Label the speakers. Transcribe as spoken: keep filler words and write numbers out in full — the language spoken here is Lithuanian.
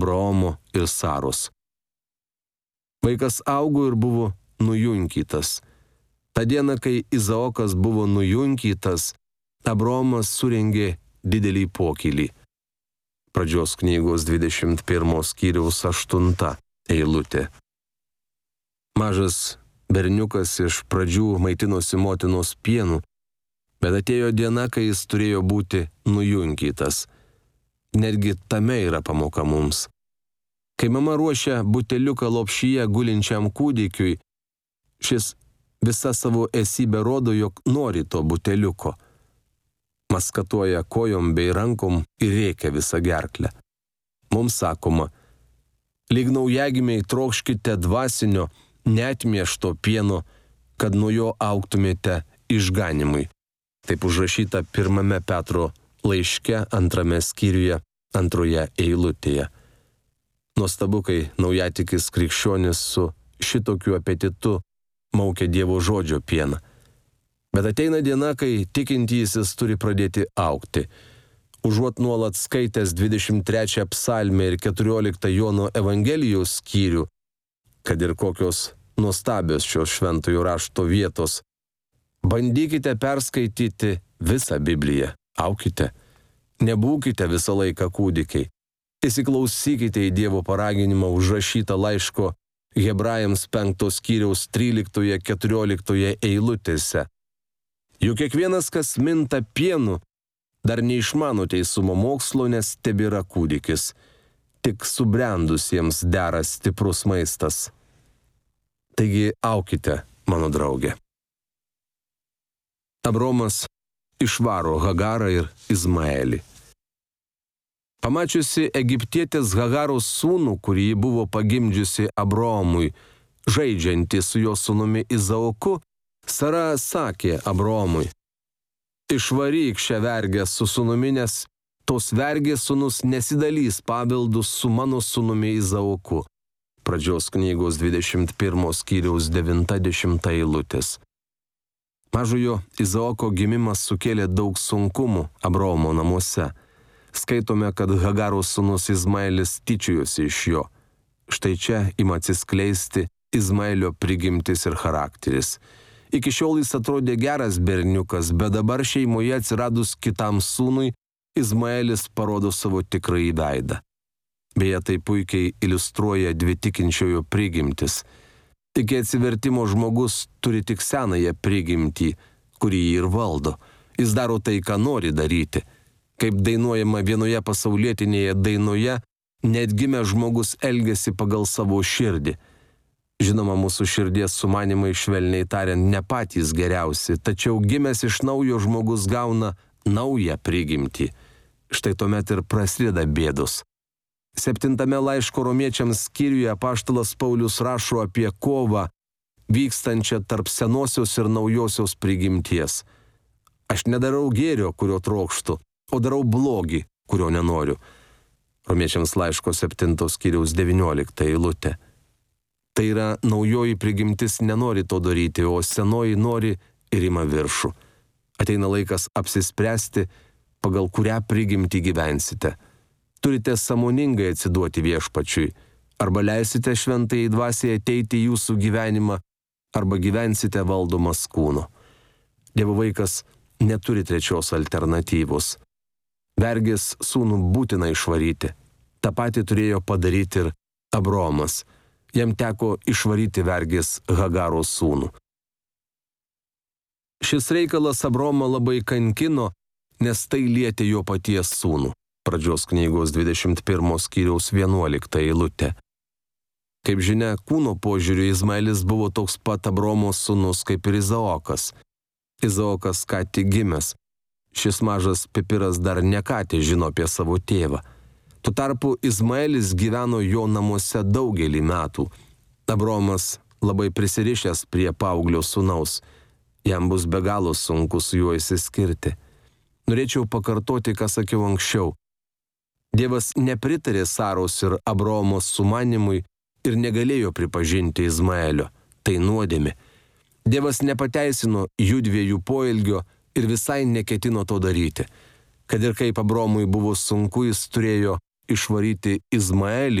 Speaker 1: Abraomo ir Saros. Vaikas augo ir buvo nujunkytas. Ta diena, kai Izaokas buvo nujunkytas, Abraomas surengė didelį pokylį. Pradžios knygos dvidešimt pirmo skyriaus aštunta eilutė. Mažas berniukas iš pradžių maitinosi motinos pienu, bet atėjo diena, kai jis turėjo būti nujunkytas. Netgi tame yra pamoka mums. Kai mama ruošia buteliuką lopšyje gulinčiam kūdikiui, šis visa savo esybę rodo, jog nori to buteliuko. Maskatuoja kojom bei rankom ir rėkia visą gerklę. Mums sakoma, lyg naujagimiai trokškite dvasinio, neatmiešto pieno, kad nuo jo augtumėte išganimui. Taip užrašyta pirmame Petro laiške, antrame skyriuje, antroje eilutėje. Nuostabu, kai naujatikis krikščionis su šitokiu apetitu maukia Dievo žodžio pieną. Bet ateina diena, kai tikintysis turi pradėti augti. Užuot nuolat skaitęs dvidešimt trečią psalmę ir keturioliktą Jono Evangelijos skyrių, kad ir kokios nuostabios šios šventojo rašto vietos, bandykite perskaityti visą Bibliją. Aukite. Nebūkite visą laiką kūdikiai. Įsiklausykite į Dievo paraginimą užrašytą laiško Hebrajams penktos skyriaus tryliktoje keturioliktoje eilutėse. Juk kiekvienas, kas minta pienu, dar neišmano teisumo mokslo, nes tebėra kūdikis. Tik subrendusiems dera stiprus maistas. Taigi aukite, mano draugė. Abraomas išvaro Hagarą ir Izmaelį. Pamačiusi egiptietės Hagaros sūnų, kurį ji buvo pagimdžiusi Abraomui, žaidžiantį su jo sūnumi Izaoku, Sara sakė Abraomui, išvaryk šią vergę su sūnumi, nes tos vergės sūnus nesidalys paveldus su mano sūnumi Izaoku. Pradžios knygos dvidešimt pirmo skyriaus devinta dešimta eilutės. Mažojo Izaoko gimimas sukėlė daug sunkumų Abraomo namuose. Skaitome, kad Hagaros sūnus Izmaelis tyčiojosi iš jo. Štai čia ima atsiskleisti Izmaelio prigimtis ir charakteris. Iki šiol jis atrodė geras berniukas, bet dabar šeimoje atsiradus kitam sūnui, Izmaelis parodo savo tikrąjį veidą. Beje, tai puikiai iliustruoja dvi tikinčiojo prigimtis. Iki atsivertimo žmogus turi tik senąją prigimtį, kurį jį ir valdo. Jis daro tai, ką nori daryti. Kaip dainuojama vienoje pasaulietinėje dainoje, net gimęs žmogus elgiasi pagal savo širdį. Žinoma, mūsų širdies sumanimai, švelniai tariant, ne patys geriausi, tačiau gimęs iš naujo žmogus gauna naują prigimtį. Štai tuomet ir prasideda bėdos. Septintame laiško romiečiams skyriuje apaštalas Paulius rašo apie kovą vykstančią tarp senosios ir naujosios prigimties. Aš nedarau gėrio, kurio trokštu, o darau blogį, kurio nenoriu. Romiečiams laiško septintos skyriaus devyniolikta eilutė. Tai yra, naujoji prigimtis nenori to daryti, o senoji nori ir ima viršų. Ateina laikas apsispręsti, pagal kurią prigimtį gyvensite. Turite sąmoningai atsiduoti viešpačiui. Arba leisite šventajai dvasiai ateiti į jūsų gyvenimą, arba gyvensite valdomas kūno. Dievo vaikas neturi trečios alternatyvos. Vergės sūnų būtina išvaryti. Ta pati turėjo padaryti ir Abraomas. Jam teko išvaryti vergės Hagaros sūnų. Šis reikalas Abraomą labai kankino, nes tai lietė jo paties sūnų. Pradžios knygos dvidešimt pirmo skyriaus vienuolikta eilutė. Kaip žinia, kūno požiūriu Izmaelis buvo toks pat Abraomo sūnus kaip ir Izaokas. Izaokas ką tik gimęs. Šis mažas pipiras dar ne ką tik žino apie savo tėvą. Tuo tarpu Izmaelis gyveno jo namuose daugelį metų. Abraomas labai prisirišęs prie paauglio sūnaus. Jam bus be galo sunku su juo išsiskirti. Norėčiau pakartoti, ką sakiau anksčiau. Dievas nepritarė Saros ir Abraomo sumanimui ir negalėjo pripažinti Izmaelio. Tai nuodėmė. Dievas nepateisino jųdviejų poelgio ir visai neketino to daryti. Kad ir kaip Abraomui buvo sunku, jis turėjo išvaryti Izmaelį